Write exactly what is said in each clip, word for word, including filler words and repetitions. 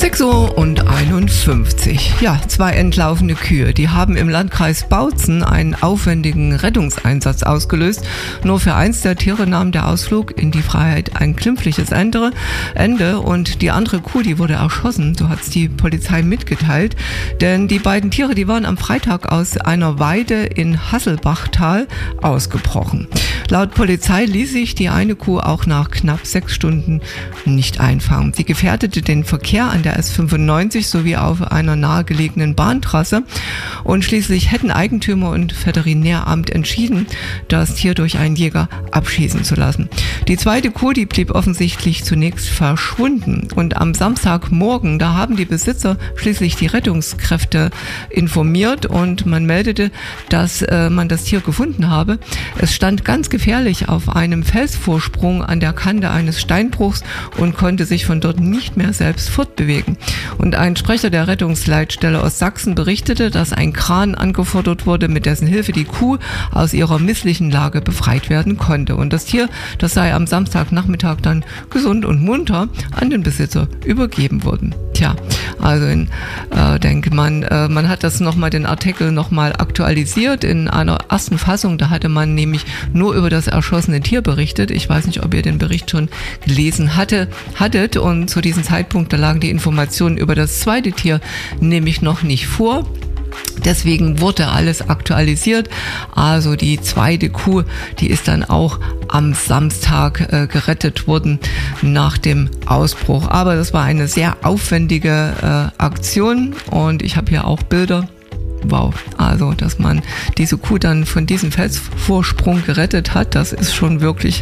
sechs Uhr einundfünfzig. Ja, zwei entlaufene Kühe. Die haben im Landkreis Bautzen einen aufwendigen Rettungseinsatz ausgelöst. Nur für eins der Tiere nahm der Ausflug in die Freiheit ein glimpfliches Ende. Ende und die andere Kuh, die wurde erschossen. So hat es die Polizei mitgeteilt. Denn die beiden Tiere, die waren am Freitag aus einer Weide in Hasselbachtal ausgebrochen. Laut Polizei ließ sich die eine Kuh auch nach knapp sechs Stunden nicht einfangen. Sie gefährdete den Verkehr an der S fünfundneunzig sowie auf einer nahegelegenen Bahntrasse. Und schließlich hätten Eigentümer und Veterinäramt entschieden, das Tier durch einen Jäger abschießen zu lassen. Die zweite Kuh, die blieb offensichtlich zunächst verschwunden. Und am Samstagmorgen, da haben die Besitzer schließlich die Rettungskräfte informiert und man meldete, dass äh, man das Tier gefunden habe. Es stand ganz gefährlich auf einem Felsvorsprung an der Kante eines Steinbruchs und konnte sich von dort nicht mehr selbst fortbewegen. Und ein Sprecher der Rettungsleitstelle Ostsachsen berichtete, dass ein Kran angefordert wurde, mit dessen Hilfe die Kuh aus ihrer misslichen Lage befreit werden konnte. Und das Tier, das sei am Samstagnachmittag dann gesund und munter an den Besitzer übergeben worden. Tja, also in, äh, denke man, äh, man hat das nochmal, den Artikel nochmal aktualisiert in einer ersten Fassung. Da hatte man nämlich nur über das erschossene Tier berichtet. Ich weiß nicht, ob ihr den Bericht schon gelesen hatte, hattet. Und zu diesem Zeitpunkt, da lagen die Informationen über das zweite Tier nämlich noch nicht vor. Deswegen wurde alles aktualisiert. Also die zweite Kuh, die ist dann auch am Samstag äh, gerettet worden nach dem Ausbruch. Aber das war eine sehr aufwendige äh, Aktion und ich habe hier auch Bilder. Wow, also dass man diese Kuh dann von diesem Felsvorsprung gerettet hat, das ist schon wirklich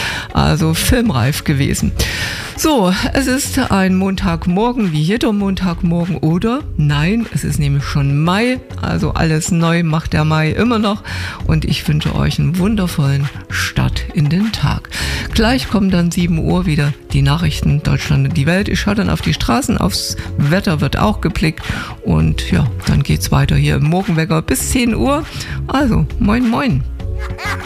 also filmreif gewesen. So, es ist ein Montagmorgen wie jeder Montagmorgen oder nein, es ist nämlich schon Mai, also alles neu macht der Mai immer noch und ich wünsche euch einen wundervollen Start in den Tag. Gleich kommen dann sieben Uhr wieder die Nachrichten Deutschland und die Welt. Ich schaue dann auf die Straßen, aufs Wetter wird auch geblickt und ja, dann geht's weiter hier im Morgenwecker bis zehn Uhr. Also, moin moin.